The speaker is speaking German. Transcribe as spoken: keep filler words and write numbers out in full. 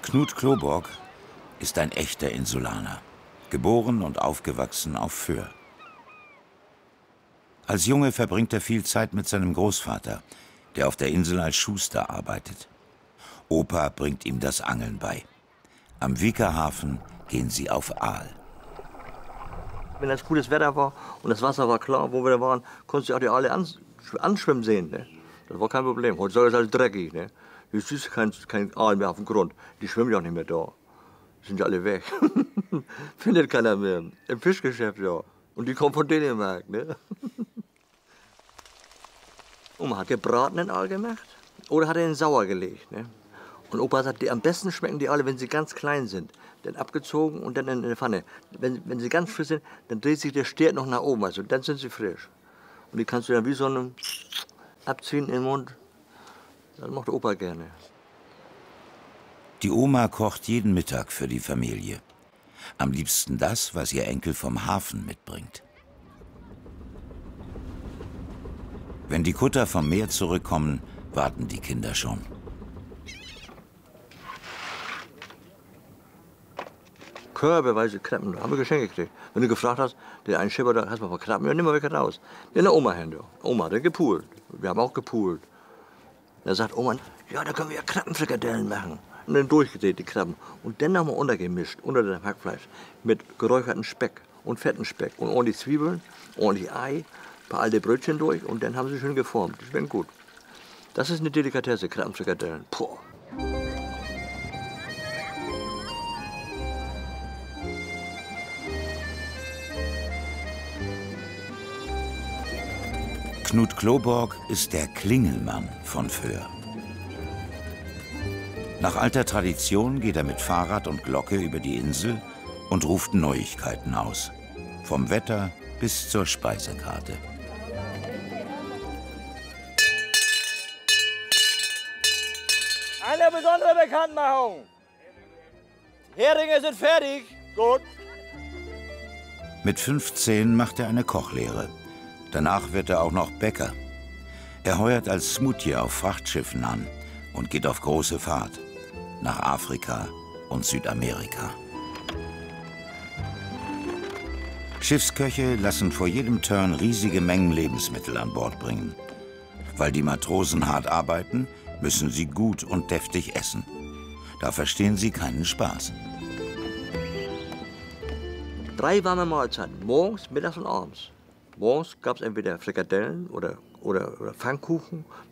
Knut Kloborg ist ein echter Insulaner, geboren und aufgewachsen auf Föhr. Als Junge verbringt er viel Zeit mit seinem Großvater, der auf der Insel als Schuster arbeitet. Opa bringt ihm das Angeln bei. Am Wiekerhafen gehen sie auf Aal. Wenn das gutes Wetter war und das Wasser war klar, wo wir da waren, konntest du auch die Aale anschwimmen sehen. Ne? Das war kein Problem. Heutzutage ist alles dreckig. Ne? Jetzt ist kein, kein Aal mehr auf dem Grund. Die schwimmen ja auch nicht mehr da. Die sind ja alle weg. Findet keiner mehr. Im Fischgeschäft, ja. Und die kommen von Dänemark. Ne? Oma hat gebratenen Aal gemacht oder hat er ihn sauer gelegt. Ne? Und Opa sagt, die, am besten schmecken die Aale, wenn sie ganz klein sind. Dann abgezogen und dann in der Pfanne. Wenn, wenn sie ganz frisch sind, dann dreht sich der Stert noch nach oben. Also dann sind sie frisch. Und die kannst du dann wie so eine abziehen in den Mund. Das macht Opa gerne. Die Oma kocht jeden Mittag für die Familie. Am liebsten das, was ihr Enkel vom Hafen mitbringt. Wenn die Kutter vom Meer zurückkommen, warten die Kinder schon. Körbeweise Krabben, haben wir Geschenke gekriegt. Wenn du gefragt hast, der einen Schipper, da hast du mal Krabben, ja, nimm mal weg raus. Der eine Oma hin, Oma hat gepoolt. Wir haben auch gepoolt. Da sagt Oma, ja, da können wir ja Krabbenfrikadellen machen. Und dann durchgedreht, die Krabben. Und dann nochmal untergemischt, unter dem Hackfleisch, mit geräuchertem Speck und fetten Speck. Und ordentlich Zwiebeln, ordentlich Ei, ein paar alte Brötchen durch und dann haben sie schön geformt. Die schmecken gut. Das ist eine Delikatesse, Krabbenfrikadellen. Puh. Knut Kloborg ist der Klingelmann von Föhr. Nach alter Tradition geht er mit Fahrrad und Glocke über die Insel und ruft Neuigkeiten aus. Vom Wetter bis zur Speisekarte. Eine besondere Bekanntmachung. Heringe sind fertig. Gut. Mit fünfzehn macht er eine Kochlehre. Danach wird er auch noch Bäcker. Er heuert als Smoothie auf Frachtschiffen an und geht auf große Fahrt nach Afrika und Südamerika. Schiffsköche lassen vor jedem Turn riesige Mengen Lebensmittel an Bord bringen. Weil die Matrosen hart arbeiten, müssen sie gut und deftig essen. Da verstehen sie keinen Spaß. Drei warme Mahlzeiten, morgens, mittags und abends. Morgens gab es entweder Frikadellen oder, oder, oder Pfannkuchen